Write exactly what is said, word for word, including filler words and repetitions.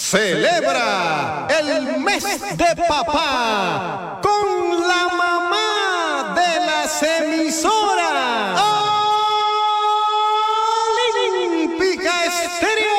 celebra el mes de papá con la mamá de las emisoras. Olímpica Estéreo.